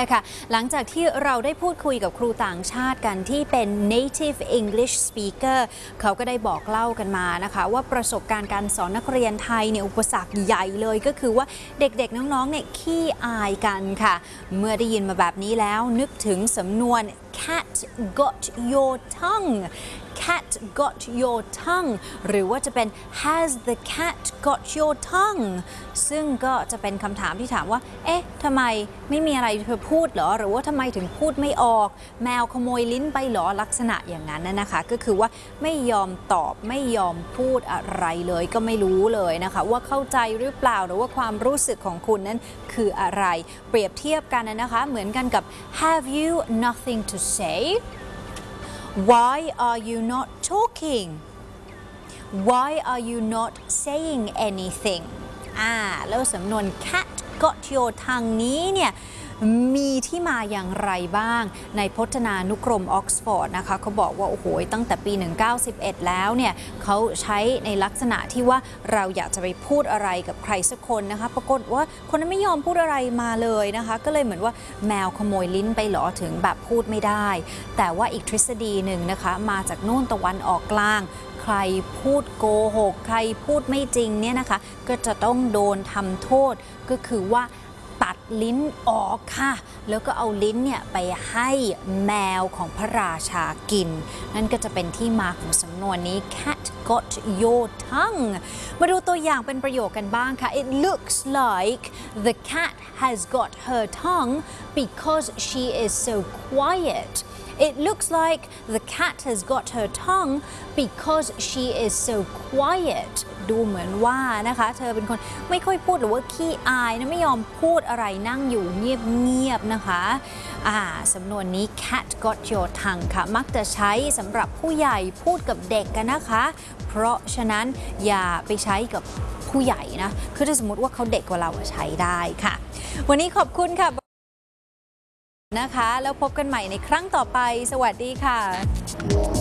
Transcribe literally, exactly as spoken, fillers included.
ละค่ะหลังจากที่เราได้พูดคุยกับครูต่างชาติกันที่เป็น native English speaker เขาก็ได้บอกเล่ากันมานะคะว่าประสบการณ์การสอนนักเรียนไทยเนี่ยอุปสรรคใหญ่เลยก็คือว่าเด็กๆน้องๆเนี่ยขี้อายกันค่ะเมื่อได้ยินมาแบบนี้แล้วนึกถึงสำนวน cat got your tongue cat got your tongue หรือว่าจะเป็น has the cat got your tongue ซึ่งก็จะเป็นคำถามที่ถามว่าเอ๊ะทำไมไม่มีอะไรเธอพูดเหรอหรือว่าทำไมถึงพูดไม่ออกแมวขโมยลิ้นไปเหรอลักษณะอย่างนั้นนะคะก็คือว่าไม่ยอมตอบไม่ยอมพูดอะไรเลยก็ไม่รู้เลยนะคะว่าเข้าใจหรือเปล่าหรือว่าความรู้สึกของคุณนั้นคืออะไรเปรียบเทียบกันนะคะเหมือนกันกับ have you nothing to say Why are you not talking? Why are you not saying anything? อ่าแล้วสำนวน cat got your tongue นี้เนี่ยมีที่มาอย่างไรบ้างในพจนานุกรมออกซฟอร์ดนะคะเขาบอกว่าโอ้โหตั้งแต่ปีหนึ่งพันเก้าร้อยสิบเอ็ดแล้วเนี่ยเขาใช้ในลักษณะที่ว่าเราอยากจะไปพูดอะไรกับใครสักคนนะคะปรากฏว่าคนนั้นไม่ยอมพูดอะไรมาเลยนะคะก็เลยเหมือนว่าแมวขโมยลิ้นไปหรอถึงแบบพูดไม่ได้แต่ว่าอีกทฤษฎีหนึ่งนะคะมาจากนู่นตะวันออกกลางใครพูดโกหกใครพูดไม่จริงเนี่ยนะคะก็จะต้องโดนทำโทษก็คือว่าตัดลิ้นออกค่ะแล้วก็เอาลิ้นเนี่ยไปให้แมวของพระราชากินนั่นก็จะเป็นที่มาของสำนวนนี้ cat got your tongue มาดูตัวอย่างเป็นประโยคกันบ้างค่ะ It looks like the cat has got her tongue because she is so quiet It looks like the cat has got her tongue because she is so quiet ดูเหมือนว่านะคะเธอเป็นคนไม่ค่อยพูดหรือว่าขี้อายนะไม่ยอมพูดอะไรนั่งอยู่เงียบๆนะคะอ่าสำนวนนี้ cat got your tongue ค่ะมักจะใช้สำหรับผู้ใหญ่พูดกับเด็กกันนะคะเพราะฉะนั้นอย่าไปใช้กับผู้ใหญ่นะคือถ้าสมมติว่าเขาเด็กกว่าเราใช้ได้ค่ะวันนี้ขอบคุณค่ะนะคะแล้วพบกันใหม่ในครั้งต่อไปสวัสดีค่ะ